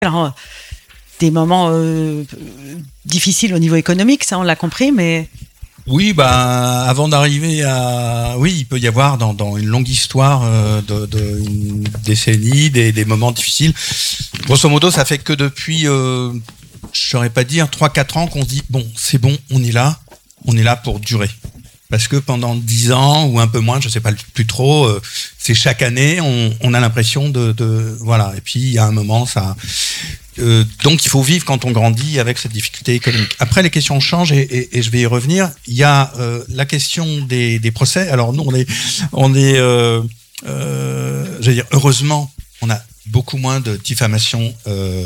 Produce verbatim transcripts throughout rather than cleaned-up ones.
Alors, des moments euh, difficiles au niveau économique, ça on l'a compris, mais... Oui, bah, avant d'arriver à... Oui, il peut y avoir dans, dans une longue histoire euh, de, de une décennie des, des moments difficiles. Grosso modo, ça fait que depuis, euh, je saurais pas dire, trois quatre ans qu'on se dit, bon, c'est bon, on est là, on est là pour durer. Parce que pendant dix ans ou un peu moins, je sais pas plus trop, euh, c'est chaque année, on, on a l'impression de, de... Voilà, et puis il y a un moment, ça... Euh, donc il faut vivre quand on grandit avec cette difficulté économique. Après les questions changent et, et, et je vais y revenir. Il y a euh, la question des, des procès. Alors nous on est, on est, euh, euh, j'allais dire heureusement, on a beaucoup moins de diffamation. Euh,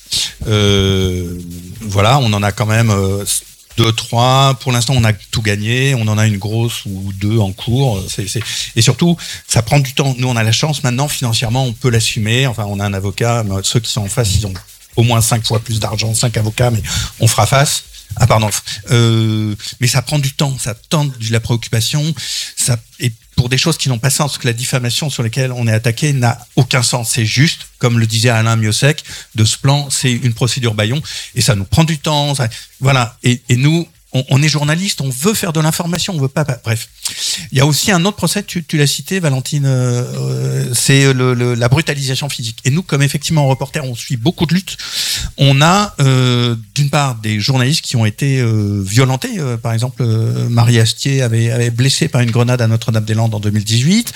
euh, voilà, on en a quand même euh, deux, trois. Pour l'instant on a tout gagné. On en a une grosse ou deux en cours. C'est, c'est... Et surtout ça prend du temps. Nous on a la chance maintenant financièrement on peut l'assumer. Enfin on a un avocat. Ceux qui sont en face ils ont au moins cinq fois plus d'argent, cinq avocats, mais on fera face. Ah pardon. Euh, mais ça prend du temps, ça tente de la préoccupation, ça et pour des choses qui n'ont pas sens, que la diffamation sur lesquelles on est attaqué n'a aucun sens. C'est juste, comme le disait Alain Miossec, de ce plan, c'est une procédure bâillon et ça nous prend du temps. Ça, voilà. Et, et nous, on, on est journaliste, on veut faire de l'information, on veut pas. Bref. Il y a aussi un autre procès, tu, tu l'as cité, Valentine, euh, c'est le, le, la brutalisation physique. Et nous, comme effectivement reporters, on suit beaucoup de luttes. On a euh, d'une part des journalistes qui ont été euh, violentés. Euh, par exemple, euh, Marie Astier avait, avait blessé par une grenade à Notre-Dame-des-Landes en deux mille dix-huit.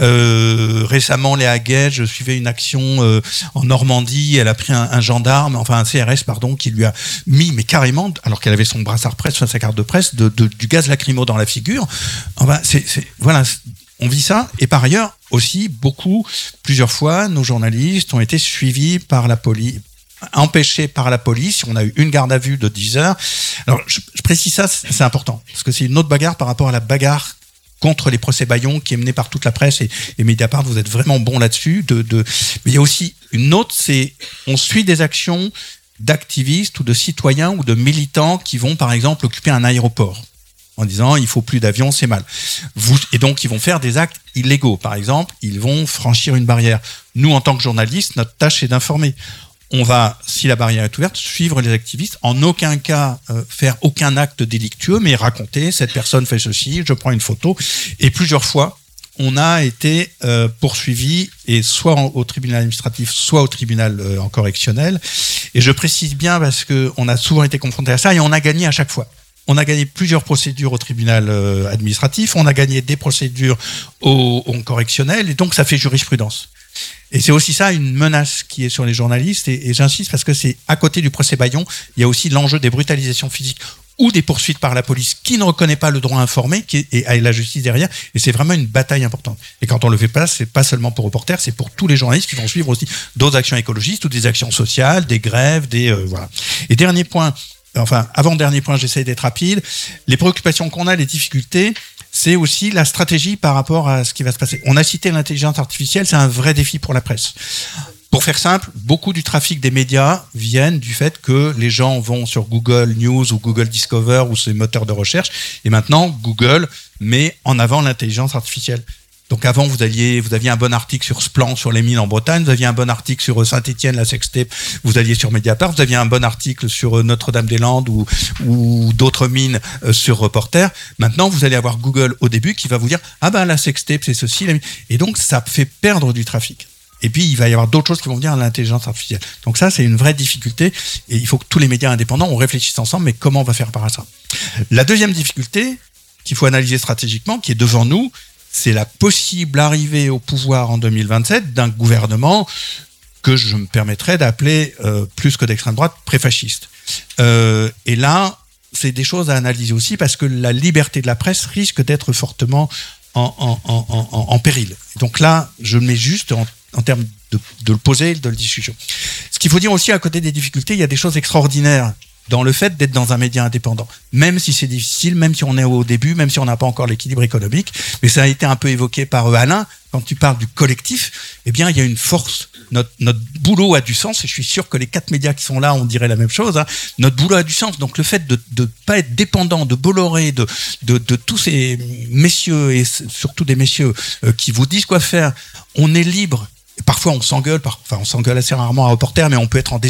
Euh, récemment, Léa Guedj, je suivais une action euh, en Normandie. Elle a pris un, un gendarme, enfin un C R S, pardon, qui lui a mis, mais carrément, alors qu'elle avait son brassard presse, sa carte de presse, de, de, du gaz lacrymo dans la figure. Enfin, c'est, c'est, voilà, on vit ça. Et par ailleurs, aussi, beaucoup, plusieurs fois, nos journalistes ont été suivis par la police, empêchés par la police. On a eu une garde à vue de dix heures. Alors, je, je précise ça, c'est important, parce que c'est une autre bagarre par rapport à la bagarre contre les procès bâillons qui est menée par toute la presse et, et Mediapart, vous êtes vraiment bon là-dessus. De, de... Mais il y a aussi une autre, c'est on suit des actions d'activistes ou de citoyens ou de militants qui vont, par exemple, occuper un aéroport en disant il faut plus d'avions, c'est mal. Vous, et donc, ils vont faire des actes illégaux. Par exemple, ils vont franchir une barrière. Nous, en tant que journalistes, notre tâche est d'informer. On va, si la barrière est ouverte, suivre les activistes. En aucun cas euh, faire aucun acte délictueux, mais raconter cette personne fait ceci, je prends une photo. Et plusieurs fois, on a été euh, poursuivis, et soit en, au tribunal administratif, soit au tribunal euh, en correctionnel. Et je précise bien parce que on a souvent été confrontés à ça et on a gagné à chaque fois. On a gagné plusieurs procédures au tribunal euh, administratif, on a gagné des procédures au, au correctionnel, et donc ça fait jurisprudence. Et c'est aussi ça une menace qui est sur les journalistes, et, et j'insiste parce que c'est à côté du procès bâillon, il y a aussi l'enjeu des brutalisations physiques ou des poursuites par la police qui ne reconnaît pas le droit informé qui est, et la justice derrière, et c'est vraiment une bataille importante. Et quand on le fait pas, c'est pas seulement pour reporters, c'est pour tous les journalistes qui vont suivre aussi d'autres actions écologistes ou des actions sociales, des grèves, des euh, voilà. Et dernier point, enfin avant-dernier point, j'essaie d'être rapide, les préoccupations qu'on a, les difficultés, c'est aussi la stratégie par rapport à ce qui va se passer. On a cité l'intelligence artificielle, c'est un vrai défi pour la presse. Pour faire simple, beaucoup du trafic des médias viennent du fait que les gens vont sur Google News ou Google Discover ou ces moteurs de recherche, et maintenant Google met en avant l'intelligence artificielle. Donc avant, vous aviez, vous aviez un bon article sur Splan, sur les mines en Bretagne, vous aviez un bon article sur Saint-Étienne, la sextape, vous alliez sur Mediapart, vous aviez un bon article sur Notre-Dame-des-Landes ou, ou d'autres mines sur Reporter. Maintenant, vous allez avoir Google au début qui va vous dire « Ah ben la sextape, c'est ceci. » Et donc, ça fait perdre du trafic. Et puis, il va y avoir d'autres choses qui vont venir à l'intelligence artificielle. Donc ça, c'est une vraie difficulté. Et il faut que tous les médias indépendants, on réfléchisse ensemble, mais comment on va faire par ça ? La deuxième difficulté qu'il faut analyser stratégiquement, qui est devant nous, c'est la possible arrivée au pouvoir en deux mille vingt-sept d'un gouvernement que je me permettrais d'appeler, euh, plus que d'extrême droite, pré-fasciste. Euh, et là, c'est des choses à analyser aussi parce que la liberté de la presse risque d'être fortement en, en, en, en, en péril. Donc là, je mets juste en, en termes de, de le poser, de le discussion. Ce qu'il faut dire aussi, à côté des difficultés, il y a des choses extraordinaires dans le fait d'être dans un média indépendant, même si c'est difficile, même si on est au début, même si on n'a pas encore l'équilibre économique. Mais ça a été un peu évoqué par Alain, quand tu parles du collectif, eh bien, il y a une force. Notre, notre boulot a du sens, et je suis sûr que les quatre médias qui sont là, on dirait la même chose, hein. Notre boulot a du sens. Donc, le fait de ne pas être dépendant de Bolloré, de, de, de tous ces messieurs, et surtout des messieurs euh, qui vous disent quoi faire, on est libre. parfois on s'engueule, par, enfin on s'engueule assez rarement à reporter, mais on peut être en